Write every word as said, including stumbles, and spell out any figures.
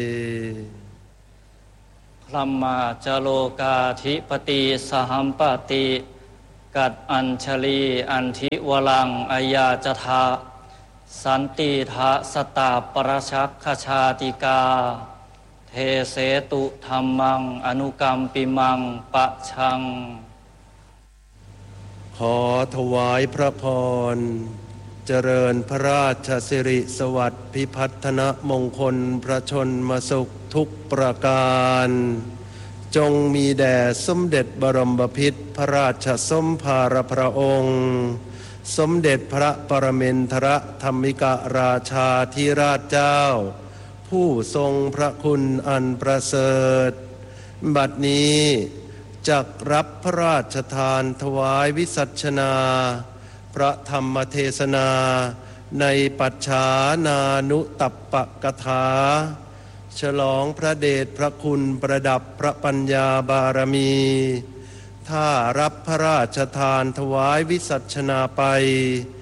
พรหมาจโลกาธิปติสหัมปติกัดอัญชลีอันทิวลังอายาจทาสันติทะสตาปรชักขชาติกาเทเสตุธัมมังอนุกัมปิมังปะชังขอถวายพระพรเจริญพระราชสิริสวัสดิ์พิพัฒนมงคลพระชนมสุขทุกประการจงมีแด่สมเด็จบรมบพิตรพระราชสมภารพระองค์สมเด็จพระปรมินทรธรรมิกราชาธิราชเจ้าผู้ทรงพระคุณอันประเสริฐบัดนี้จักรับพระราชทานถวายวิสัชนาพระธรรมเทศนาในปัจฉานานุตัปปกถาฉลองพระเดชพระคุณประดับพระปัญญาบารมีถ้ารับพระราชทานถวายวิสัชนาไป